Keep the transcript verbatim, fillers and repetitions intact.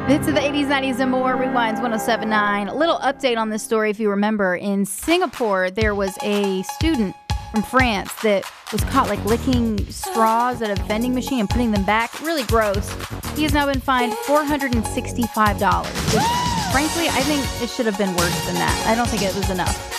Hits of the eighties, nineties, and more. Rewinds one oh seven point nine. A little update on this story. If you remember, in Singapore, there was a student from France that was caught like licking straws at a vending machine and putting them back. Really gross. He has now been fined four hundred sixty-five dollars, which frankly, I think it should have been worse than that. I don't think it was enough.